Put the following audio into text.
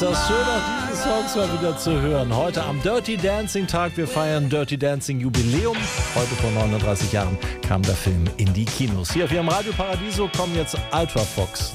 Das schön, auch diese Songs mal wieder zu hören. Heute am Dirty Dancing Tag. Wir feiern Dirty Dancing Jubiläum. Heute vor 39 Jahren kam der Film in die Kinos. Hier auf Ihrem Radio Paradiso kommen jetzt Ultra Fox.